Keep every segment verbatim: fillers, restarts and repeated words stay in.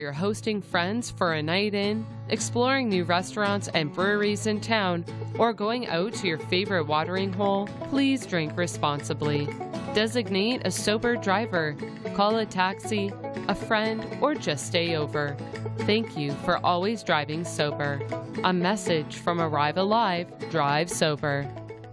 You're hosting friends for a night in, exploring new restaurants and breweries in town, or going out to your favorite watering hole, please drink responsibly. Designate a sober driver, call a taxi, a friend, or just stay over. Thank you for always driving sober. A message from Arrive Alive, Drive Sober.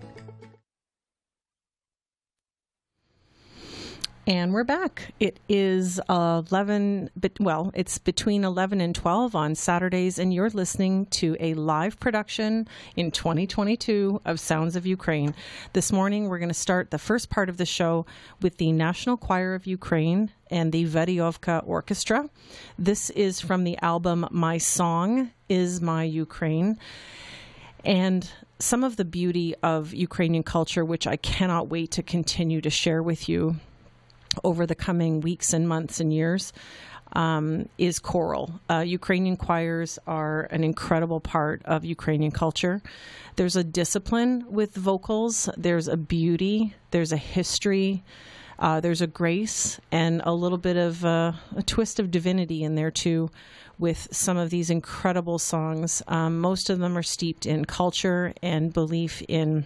And we're back. It is eleven, well, it's between eleven and twelve on Saturdays, and you're listening to a live production in twenty twenty-two of Sounds of Ukraine. This morning, we're going to start the first part of the show with the National Choir of Ukraine and the Veryovka Orchestra. This is from the album My Song is My Ukraine. And some of the beauty of Ukrainian culture, which I cannot wait to continue to share with you over the coming weeks and months and years, um, is choral. Uh, Ukrainian choirs are an incredible part of Ukrainian culture. There's a discipline with vocals. There's a beauty. There's a history. Uh, there's a grace and a little bit of uh, a twist of divinity in there too with some of these incredible songs. Um, most of them are steeped in culture and belief in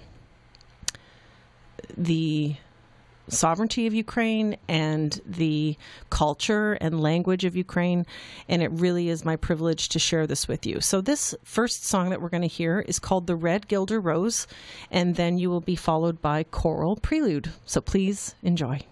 the sovereignty of Ukraine and the culture and language of Ukraine, and it really is my privilege to share this with you. So this first song that we're going to hear is called The Red Guelder Rose, and then you will be followed by choral prelude. So please enjoy.